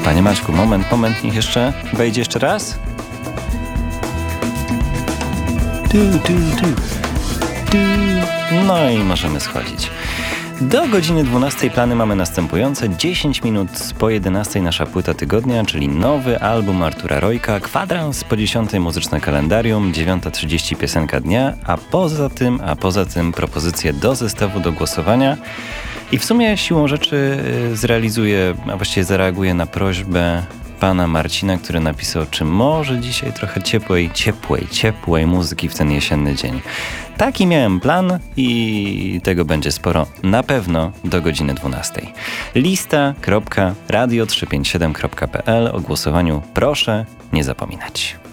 Panie Maćku, moment, niech jeszcze wejdzie jeszcze raz. No i możemy schodzić. Do godziny 12 plany mamy następujące. 10 minut po 11 nasza płyta tygodnia, czyli nowy album Artura Rojka, kwadrans po 10 muzyczne kalendarium, 9:30 piosenka dnia, a poza tym propozycje do zestawu do głosowania. I w sumie siłą rzeczy zrealizuję, a właściwie zareaguję na prośbę pana Marcina, który napisał, czy może dzisiaj trochę ciepłej muzyki w ten jesienny dzień. Taki miałem plan i tego będzie sporo, na pewno do godziny 12. Lista.radio357.pl. O głosowaniu proszę nie zapominać.